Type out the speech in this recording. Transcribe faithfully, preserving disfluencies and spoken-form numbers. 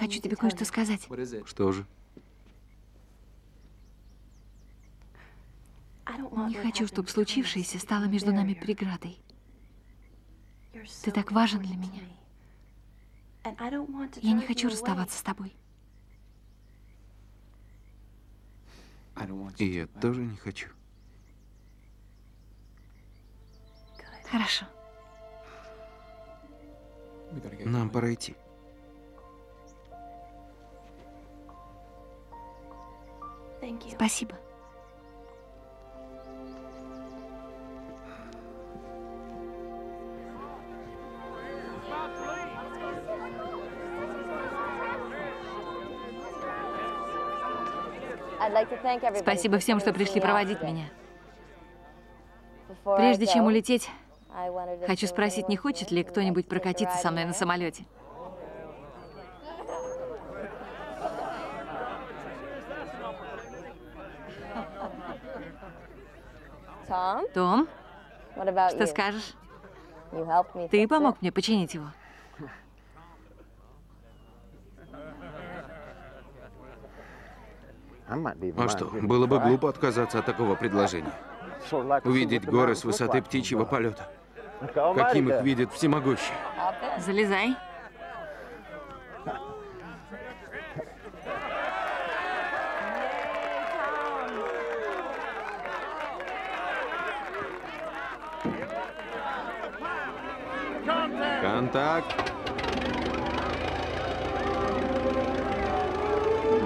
хочу тебе кое-что сказать. Что же? Не хочу, чтобы случившееся стало между нами преградой. Ты так важен для меня. Я не хочу расставаться с тобой. И я тоже не хочу. Хорошо. Нам пора идти. Спасибо. Спасибо всем, что пришли проводить меня. Прежде чем улететь, хочу спросить, не хочет ли кто-нибудь прокатиться со мной на самолете? Том, что скажешь? Ты помог мне починить его. А что, было бы глупо отказаться от такого предложения. Увидеть горы с высоты птичьего полета. Каким их видит всемогущий. Залезай. Контакт.